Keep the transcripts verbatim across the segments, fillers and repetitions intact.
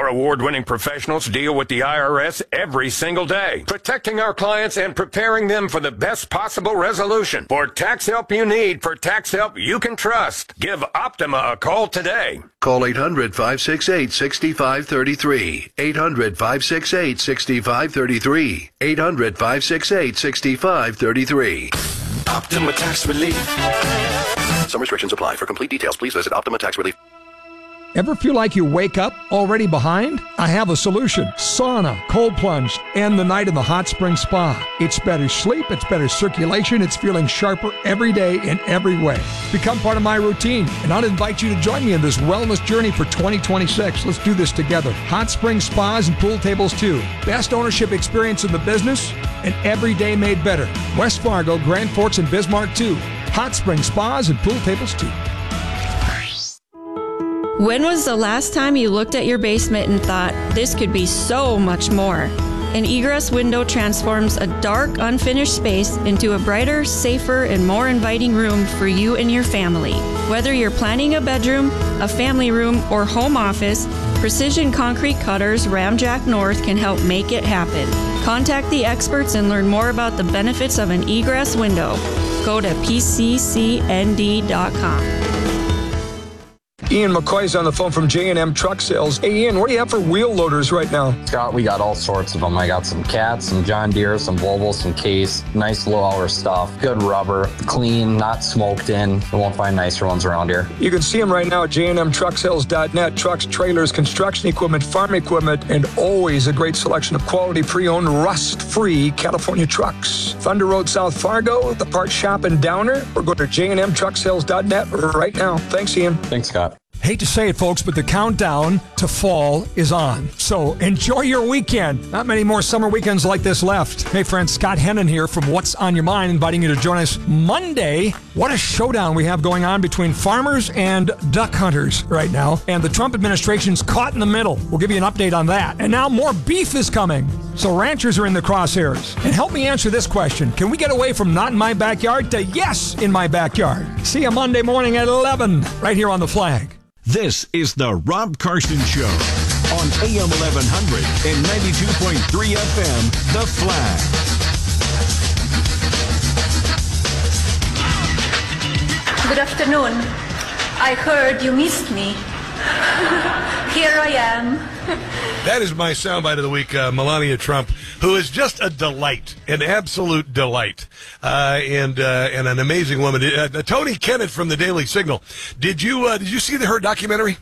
Our award-winning professionals deal with the I R S every single day, protecting our clients and preparing them for the best possible resolution. For tax help you need, for tax help you can trust, give Optima a call today. Call eight hundred, five six eight, six five three three. eight hundred, five six eight, six five three three. eight hundred, five six eight, six five three three. Optima Tax Relief. Some restrictions apply. For complete details, please visit Optima Tax Relief. Ever feel like you wake up already behind? I have a solution. Sauna, cold plunge, and the night in the hot spring spa. It's better sleep, it's better circulation, it's feeling sharper every day in every way. Become part of my routine, and I'll invite you to join me in this wellness journey for twenty twenty-six. Let's do this together. Hot spring spas and pool tables too. Best ownership experience in the business, and every day made better. West Fargo, Grand Forks, and Bismarck too. Hot spring spas and pool tables too. When was the last time you looked at your basement and thought, this could be so much more? An egress window transforms a dark, unfinished space into a brighter, safer, and more inviting room for you and your family. Whether you're planning a bedroom, a family room, or home office, Precision Concrete Cutters Ramjack North can help make it happen. Contact the experts and learn more about the benefits of an egress window. Go to P C C N D dot com. Ian McCoy's on the phone from J and M Truck Sales. Hey, Ian, what do you have for wheel loaders right now? Scott, we got all sorts of them. I got some Cats, some John Deere, some Volvo, some Case. Nice low-hour stuff. Good rubber. Clean, not smoked in. You won't find nicer ones around here. You can see them right now at J and M Truck Sales dot net. Trucks, trailers, construction equipment, farm equipment, and always a great selection of quality pre-owned, rust-free California trucks. Thunder Road, South Fargo, the parts shop in Downer, or go to J and M Truck Sales dot net right now. Thanks, Ian. Thanks, Scott. Hate to say it, folks, but the countdown to fall is on. So enjoy your weekend. Not many more summer weekends like this left. Hey, friends, Scott Hennon here from What's on Your Mind, inviting you to join us Monday. What a showdown we have going on between farmers and duck hunters right now. And the Trump administration's caught in the middle. We'll give you an update on that. And now more beef is coming. So ranchers are in the crosshairs. And help me answer this question. Can we get away from not in my backyard to yes in my backyard? See you Monday morning at eleven, right here on The Flag. This is the Rob Carson Show on A M eleven hundred and ninety-two point three F M, The Flag. Good afternoon. I heard you missed me. Here I am. That is my soundbite of the week, uh, Melania Trump, who is just a delight, an absolute delight, uh, and uh, and an amazing woman. Uh, Tony Kennett from the Daily Signal. Did you uh, did you see the, her documentary?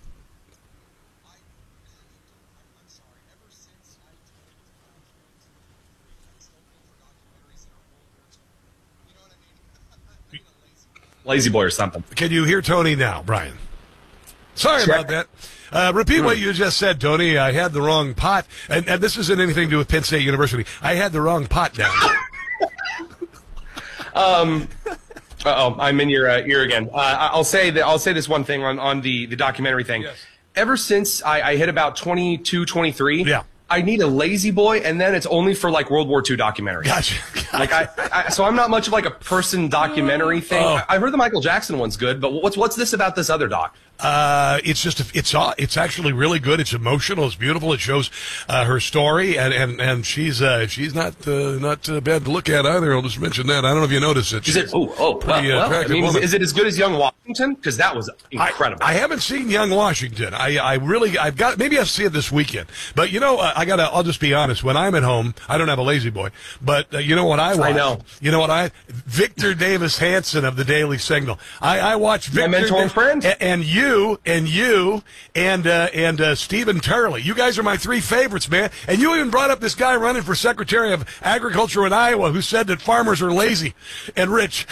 Lazy Boy or something. Can you hear Tony now, Brian? Sorry Check. about that. Uh, repeat what you just said, Tony. I had the wrong pot. And, and this isn't anything to do with Penn State University. I had the wrong pot down. um, uh-oh, I'm in your uh, ear again. Uh, I'll say that I'll say this one thing on, on the, the documentary thing. Yes. Ever since I, I hit about twenty-two, twenty-three, yeah. I need a Lazy Boy, and then it's only for like World War Two documentaries. Gotcha. gotcha. Like I, I, so I'm not much of like a person documentary thing. Oh. I, I heard the Michael Jackson one's good, but what's what's this about this other doc? Uh, it's just, a, it's, uh, it's actually really good. It's emotional. It's beautiful. It shows, uh, her story, and, and, and she's, uh, she's not, uh, not uh, bad to look at either. I'll just mention that. I don't know if you noticed it. Is it, oh, oh, pretty, well, uh, well, I mean, is, is it as good as Young Washington? Because that was incredible. I, I haven't seen Young Washington. I, I really, I've got, maybe I'll see it this weekend. But you know, I gotta, I'll just be honest. When I'm at home, I don't have a Lazy Boy. But uh, you know what I watch? I know. You know what I, Victor Davis Hanson of the Daily Signal. I, I watch Victor. My mentor and friend. And, and you, and you. and uh, and uh, Stephen Turley. You guys are my three favorites, man. And you even brought up this guy running for Secretary of Agriculture in Iowa who said that farmers are lazy and rich.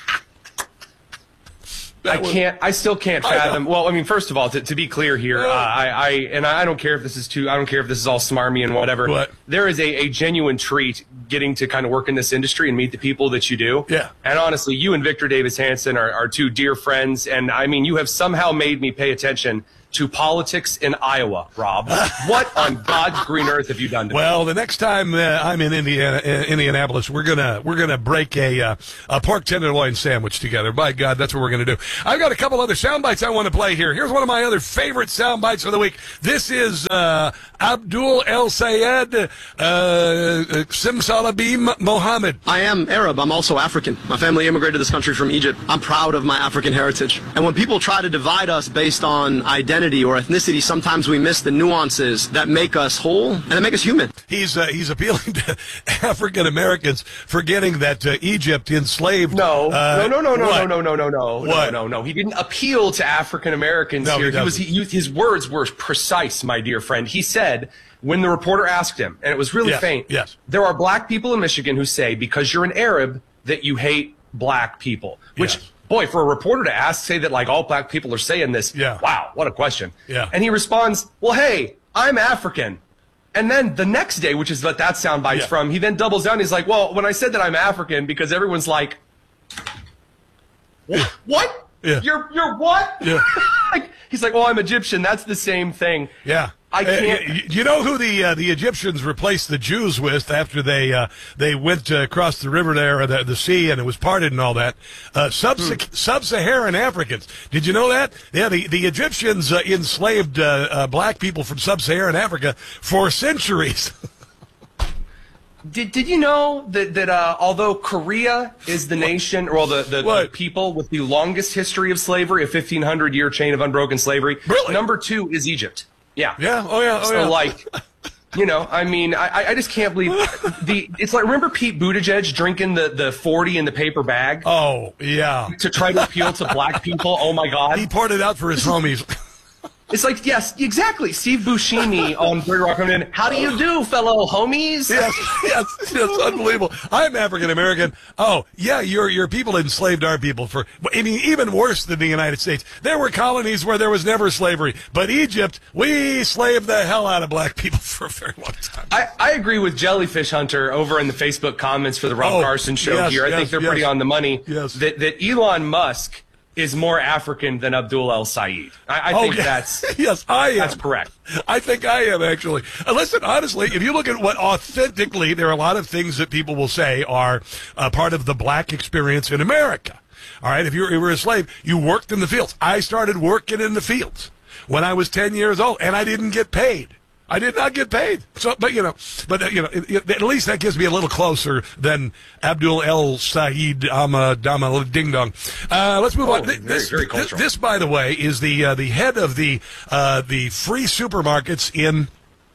I can't. I still can't fathom. Well, I mean, first of all, to, to be clear here, uh, I, I and I don't care if this is too. I don't care if this is all smarmy and whatever. What? There is a, a genuine treat getting to kind of work in this industry and meet the people that you do. Yeah. And honestly, you and Victor Davis Hanson are, are two dear friends, and I mean, you have somehow made me pay attention to politics in Iowa, Rob. What on God's green earth have you done to Well, me? the next time uh, I'm in Indiana, uh, Indianapolis, we're gonna we're gonna break a uh, a pork tenderloin sandwich together. By God, that's what we're gonna do. I've got a couple other sound bites I want to play here. Here's one of my other favorite sound bites of the week. This is uh, Abdul El Sayed uh, Simsalabim Mohammed. I am Arab. I'm also African. My family immigrated to this country from Egypt. I'm proud of my African heritage. And when people try to divide us based on identity or ethnicity, sometimes we miss the nuances that make us whole and that make us human. He's uh, he's appealing to African Americans, forgetting that uh, Egypt enslaved. No, uh, no, no, no, what? no, no, no, no, no, What? no, no, no. He didn't appeal to African Americans No, here. he He was he, doesn't. used- his words were precise, my dear friend. He said when the reporter asked him, and it was really Yes, faint. yes. There are black people in Michigan who say because you're an Arab that you hate black people, which. Yes. Boy, for a reporter to ask, say that like all black people are saying this, Yeah. wow, what a question. Yeah. And he responds, well, hey, I'm African. And then the next day, which is what that sound bite's Yeah. from, he then doubles down. He's like, well, when I said that I'm African, because everyone's like, what? What? Yeah. You're, you're what? Yeah. like, he's like, well, I'm Egyptian. That's the same thing. Yeah. I Uh, can't. y- you know who the uh, the Egyptians replaced the Jews with after they uh, they went uh, across the river there, or the, the sea, and it was parted and all that? Uh, sub Hmm. Sub-Saharan Africans. Did you know that? Yeah, the the Egyptians uh, enslaved uh, uh, black people from Sub-Saharan Africa for centuries. Did, did you know that, that uh, although Korea is the nation, or well, the, the, the What? people with the longest history of slavery, a fifteen hundred year chain of unbroken slavery, Really? number two is Egypt. Yeah. Yeah. Oh yeah. Oh So, yeah. like, you know, I mean, I, I just can't believe the. It's like, remember Pete Buttigieg drinking the, the forty in the paper bag Oh yeah. to try to appeal to black people? Oh my God. He poured it out for his homies. It's like, yes, exactly. Steve Buscemi on Third Rock coming in. How do you do, fellow homies? Yes, yes, it's unbelievable. I'm African American. Oh, yeah, your your people enslaved our people for. I mean, even worse than the United States. There were colonies where there was never slavery, but Egypt, we slaved the hell out of black people for a very long time. I, I agree with Jellyfish Hunter over in the Facebook comments for the Rob Oh, Carson show yes, here. I yes, think they're yes. pretty on the money. Yes. That that Elon Musk is more African than Abdul El Sayed. I, I Oh, think yeah. that's yes, I am. that's correct. I think I am, actually. Uh, listen, honestly, if you look at what authentically, there are a lot of things that people will say are uh, part of the black experience in America. All right, if you were, you were a slave, you worked in the fields. I started working in the fields when I was ten years old, and I didn't get paid. I did not get paid. So, but you know, but uh, you know, it, it, at least that gives me a little closer than Abdul El Sayed Dama Ding Dong. Uh, let's move Oh, on. Th- very, This, very this, cultural. this, by the way, is the uh, the head of the uh, the free supermarkets in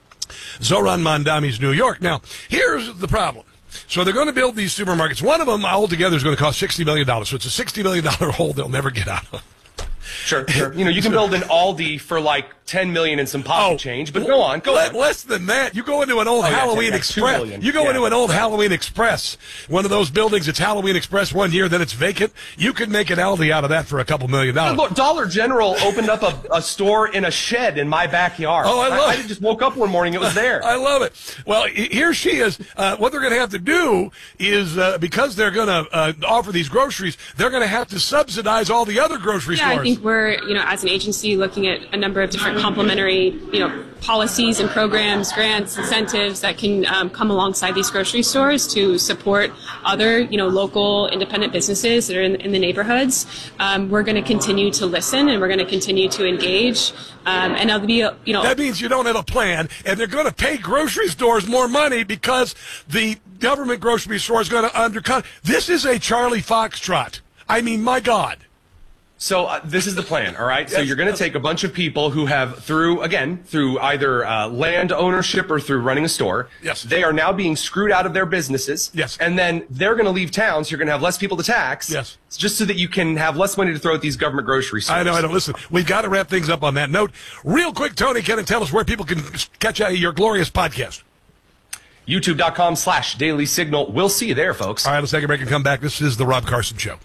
Zoran Mandami's New York. Now, here's the problem. So they're going to build these supermarkets. One of them altogether is going to cost sixty million dollars. So it's a sixty million dollars hole they'll never get out of. Sure, sure. You know, you can build an Aldi for like ten million and some pocket Oh, change, but go on, go Le- on. Less than that. You go into an old Oh, yeah, Halloween yeah, two Express. million. You go Yeah. into an old Halloween Express. One of those buildings, it's Halloween Express one year, then it's vacant. You could make an Aldi out of that for a couple million dollars. Look, Dollar General opened up a, a store in a shed in my backyard. Oh, I love I, it. I just woke up one morning, it was there. I love it. Well, he- here she is. Uh, what they're going to have to do is, uh, because they're going to uh, offer these groceries, they're going to have to subsidize all the other grocery Yeah, stores. I think we're, you know, as an agency looking at a number of different complementary, you know, policies and programs, grants, incentives that can um, come alongside these grocery stores to support other, you know, local independent businesses that are in, in the neighborhoods. Um, we're going to continue to listen and we're going to continue to engage. Um, and it'll be, you know, That means you don't have a plan, and they're going to pay grocery stores more money because the government grocery store is going to undercut. This is a Charlie Foxtrot. I mean, my God. So uh, this is the plan, all right? So Yes. you're going to take a bunch of people who have, through, again, through either uh, land ownership or through running a store. Yes. They are now being screwed out of their businesses. Yes. And then they're going to leave town, so you're going to have less people to tax. Yes. Just so that you can have less money to throw at these government grocery stores. I know, I know. Listen, we've got to wrap things up on that note. Real quick, Tony, can you tell us where people can catch out your glorious podcast? YouTube.com slash Daily Signal. We'll see you there, folks. All right, let's take a break and come back. This is The Rob Carson Show.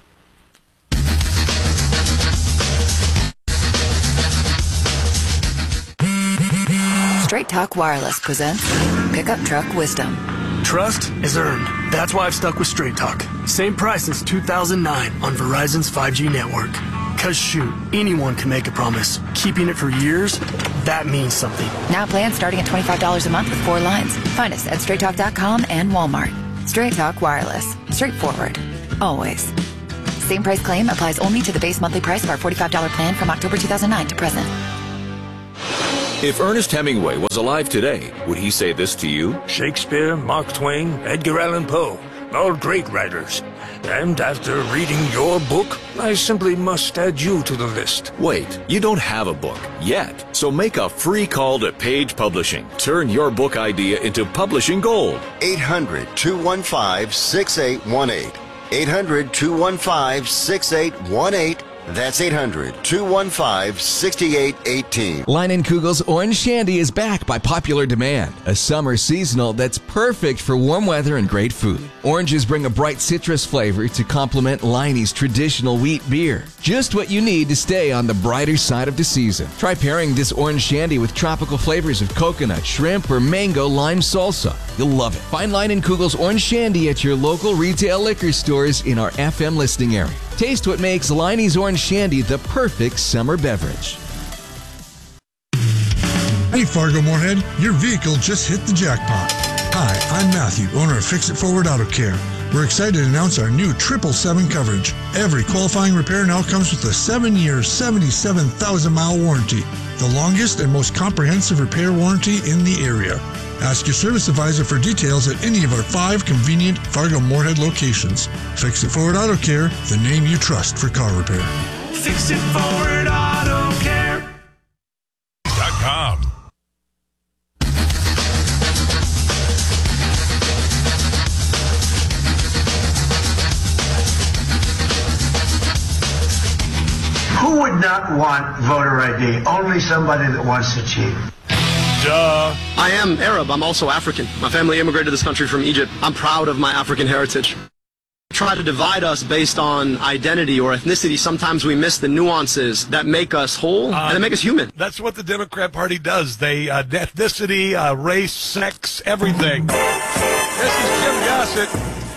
Straight Talk Wireless presents Pickup Truck Wisdom. Trust is earned. That's why I've stuck with Straight Talk. Same price since two thousand nine on Verizon's five G network. Because shoot, anyone can make a promise. Keeping it for years, that means something. Now plans starting at twenty-five dollars a month with four lines. Find us at straight talk dot com and Walmart. Straight Talk Wireless. Straightforward. Always. Same price claim applies only to the base monthly price of our forty-five dollars plan from October two thousand nine to present. If Ernest Hemingway was alive today, would he say this to you? Shakespeare, Mark Twain, Edgar Allan Poe, all great writers. And after reading your book, I simply must add you to the list. Wait, you don't have a book yet. So make a free call to Page Publishing. Turn your book idea into publishing gold. eight hundred, two one five, six eight one eight. eight hundred, two one five, six eight one eight. That's eight hundred, two one five, six eight one eight. Leinenkugel's Orange Shandy is back by popular demand. A summer seasonal that's perfect for warm weather and great food. Oranges bring a bright citrus flavor to complement Leinie's traditional wheat beer. Just what you need to stay on the brighter side of the season. Try pairing this Orange Shandy with tropical flavors of coconut, shrimp, or mango lime salsa. You'll love it. Find Leinenkugel's Orange Shandy at your local retail liquor stores in our F M listing area. Taste what makes Leinie's Orange Shandy the perfect summer beverage. Hey Fargo Moorhead, your vehicle just hit the jackpot. Hi, I'm Matthew, owner of Fix It Forward Auto Care. We're excited to announce our new triple seven coverage. Every qualifying repair now comes with a seven-year, seventy-seven thousand mile warranty, the longest and most comprehensive repair warranty in the area. Ask your service advisor for details at any of our five convenient Fargo Moorhead locations. Fix It Forward Auto Care, the name you trust for car repair. Fix It Forward Auto Care. Dot com. Who would not want voter I D? Only somebody that wants to cheat. Duh. I am Arab. I'm also African. My family immigrated to this country from Egypt. I'm proud of my African heritage. Try to divide us based on identity or ethnicity. Sometimes we miss the nuances that make us whole uh, and that make us human. That's what the Democrat Party does. They uh, ethnicity, uh, race, sex, everything. This is Jim Gossett.